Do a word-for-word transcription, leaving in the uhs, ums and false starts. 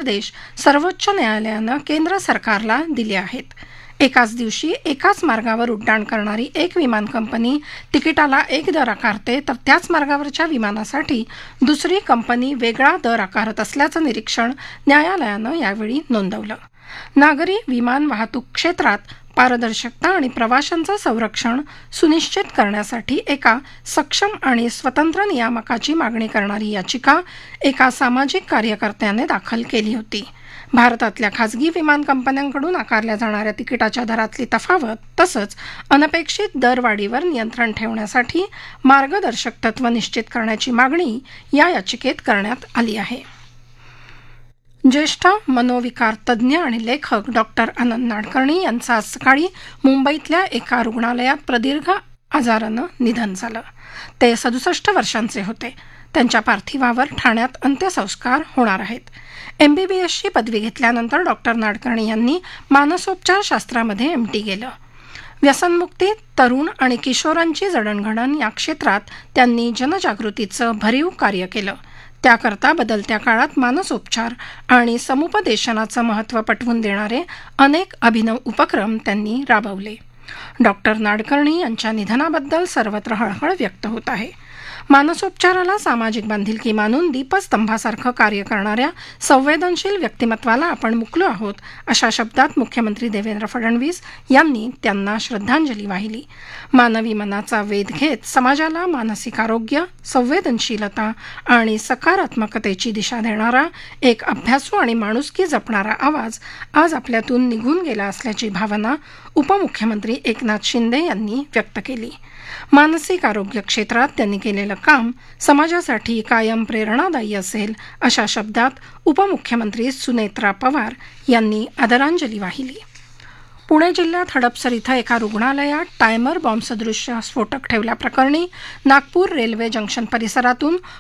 निर्देश सर्वोच्च न्यायालयानं केंद्र सरकारला दिले आहेत. एकाच दिवशी एकाच मार्गावर उड्डाण करणारी एक विमान कंपनी तिकिटाला एक दर आकारते, तर त्याच मार्गावरच्या विमानासाठी दुसरी कंपनी वेगळा दर आकारत असल्याचं निरीक्षण न्यायालयानं यावेळी नोंदवलं. नागरी विमान वाहतूक क्षेत्रात पारदर्शकता आणि प्रवाशांचं संरक्षण सुनिश्चित करण्यासाठी एका सक्षम आणि स्वतंत्र नियामकाची मागणी करणारी याचिका एका सामाजिक कार्यकर्त्याने दाखल केली होती. भारतातल्या खासगी विमान कंपन्यांकडून आकारल्या जाणाऱ्या तिकिटाच्या दरातली तफावत तसंच अनपेक्षित दरवाढीवर नियंत्रण ठेवण्यासाठी मार्गदर्शक तत्व निश्चित करण्याची मागणी या याचिकेत करण्यात आली आहे. ज्येष्ठ मनोविकार तज्ज्ञ आणि लेखक डॉक्टर आनंद नाडकर्णी यांचं आज सकाळी मुंबईतल्या एका रुग्णालयात प्रदीर्घ आजारानं निधन झालं. ते सदुसष्ट वर्षांचे होते. त्यांच्या पार्थिवावर ठाण्यात अंत्यसंस्कार होणार आहेत. एमबीबीएसची पदवी घेतल्यानंतर डॉक्टर नाडकर्णी यांनी मानसोपचार शास्त्रामध्ये एमटी केलं. व्यसनमुक्ती, तरुण आणि किशोरांची जडणघडण या क्षेत्रात त्यांनी जनजागृतीचं भरीव कार्य केलं. त्याकरता बदलत्या काळात मानसोपचार आणि समुपदेशनाचं महत्त्व पटवून देणारे अनेक अभिनव उपक्रम त्यांनी राबवले. डॉक्टर नाडकर्णी यांच्या निधनाबद्दल सर्वत्र हळहळ व्यक्त होत आहे. मानसोपचाराला सामाजिक बांधिलकी मानून दीपस्तंभासारखं कार्य करणाऱ्या संवेदनशील व्यक्तिमत्वाला आपण मुकलो आहोत, अशा शब्दात मुख्यमंत्री देवेंद्र फडणवीस यांनी त्यांना श्रद्धांजली वाहिली. मानवी मनाचा वेध घेत समाजाला मानसिक आरोग्य, संवेदनशीलता आणि सकारात्मकतेची दिशा देणारा एक अभ्यासू आणि माणुसकी जपणारा आवाज आज आपल्यातून निघून गेला असल्याची भावना उपमुख्यमंत्री एकनाथ शिंदे यांनी व्यक्त केली. मानसिक आरोग्य क्षेत्रात त्यांनी केलेलं काम समाजासाठी कायम प्रेरणादायी असेल, अशा शब्दात उपमुख्यमंत्री सुनेत्रा पवार यांनी आदरांजली वाहिली. पुणे जिल्ह्यात हडपसर इथं एका रुग्णालयात टायमर बॉम्बसदृश स्फोटक ठेवल्याप्रकरणी नागपूर रेल्वे जंक्शन परिसरातून